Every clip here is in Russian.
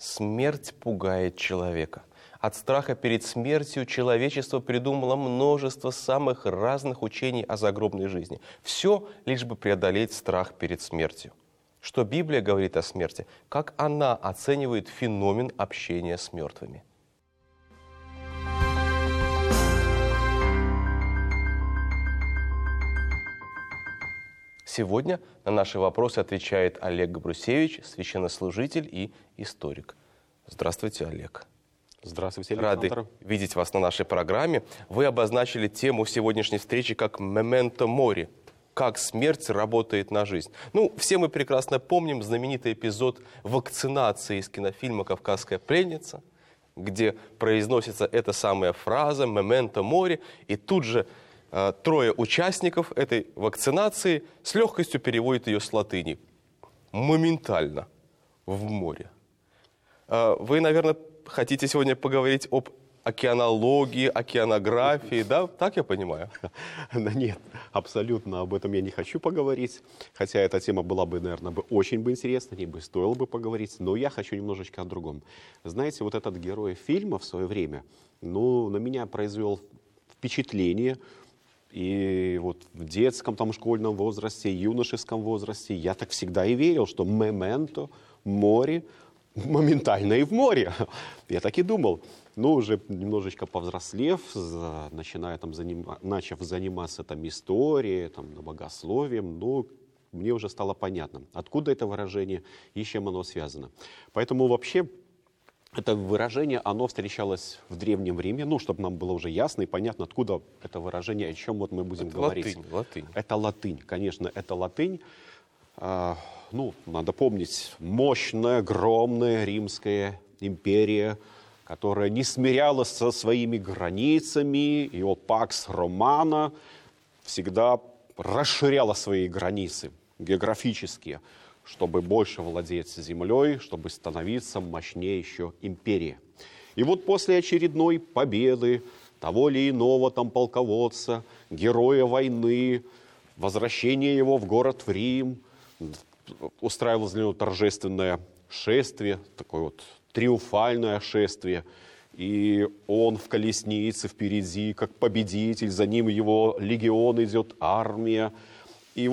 Смерть пугает человека. От страха перед смертью человечество придумало множество самых разных учений о загробной жизни. Все лишь бы преодолеть страх перед смертью. Что Библия говорит о смерти? Как она оценивает феномен общения с мертвыми? Сегодня на наши вопросы отвечает Олег Габрусевич, священнослужитель и историк. Здравствуйте, Олег. Здравствуйте, Александр. Рады видеть вас на нашей программе. Вы обозначили тему сегодняшней встречи как «Мементо мори». Как смерть работает на жизнь. Все мы прекрасно помним знаменитый эпизод вакцинации из кинофильма «Кавказская пленница», где произносится эта самая фраза «Мементо море», и тут же трое участников этой вакцинации с легкостью переводят ее с латыни. Моментально в море. Вы, наверное, хотите сегодня поговорить об океанологии, океанографии, да? Так я понимаю? Нет, абсолютно об этом я не хочу поговорить. Хотя эта тема была бы, наверное, очень интересна, не бы стоило бы поговорить. Но я хочу немножечко о другом. Знаете, вот этот герой фильма в свое время, на меня произвел впечатление. И вот в детском, школьном возрасте, юношеском возрасте я так всегда и верил, что «Мементо море» моментально и в море. Я так и думал. Но уже немножечко повзрослев, начав заниматься историей, богословием, мне уже стало понятно, откуда это выражение и с чем оно связано. Поэтому вообще это выражение, оно встречалось в Древнем Риме, чтобы нам было уже ясно и понятно, откуда это выражение, о чем мы будем говорить. Латынь. Это латынь, конечно, это латынь. Надо помнить, мощная, огромная Римская империя, которая не смирялась со своими границами, ее Пакс Романа всегда расширяла свои границы географические, чтобы больше владеть землей, чтобы становиться мощнее еще империи. И вот после очередной победы того или иного полководца, героя войны, возвращения его в город в Рим, устраивалось для него торжественное шествие, такое триумфальное шествие. И он в колеснице впереди, как победитель, за ним его легион идет, армия. И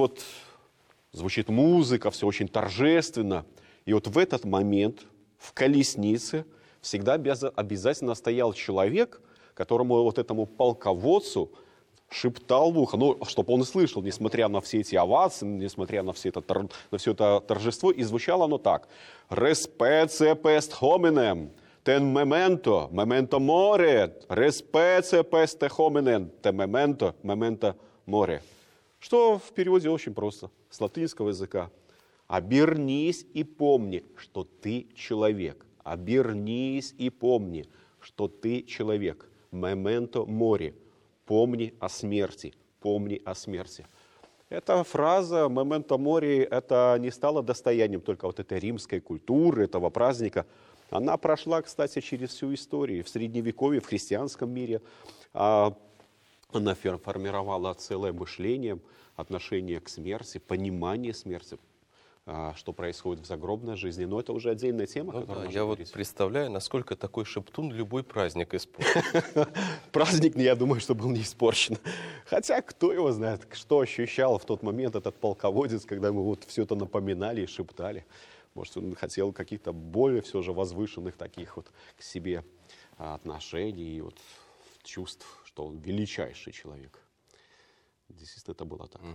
звучит музыка, все очень торжественно. И в этот момент в колеснице всегда обязательно стоял человек, которому этому полководцу шептал в ухо, чтобы он и слышал, несмотря на все эти овации, несмотря на все это торжество, и звучало оно так. «Respecie pest hominem, ten memento more, respecie peste hominem, ten memento more». Что в переводе очень просто, с латинского языка. «Обернись и помни, что ты человек». «Обернись и помни, что ты человек». «Memento mori». Помни о смерти, помни о смерти. Эта фраза «Мементо море» это не стало достоянием только этой римской культуры, этого праздника. Она прошла, кстати, через всю историю. В Средневековье, в христианском мире она формировала целое мышление, отношение к смерти, понимание смерти, что происходит в загробной жизни. Но это уже отдельная тема. Я представляю, насколько такой шептун любой праздник испортит. Праздник, я думаю, что был не испорчен. Хотя, кто его знает, что ощущал в тот момент этот полководец, когда мы все это напоминали и шептали. Может, он хотел каких-то более все же возвышенных таких к себе отношений и чувств, что он величайший человек. Действительно, это было так.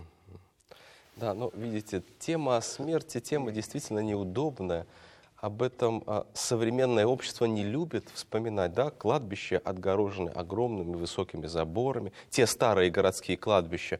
Да, видите, тема о смерти, тема действительно неудобная. Об этом современное общество не любит вспоминать. Да? Кладбища отгорожены огромными высокими заборами. Те старые городские кладбища,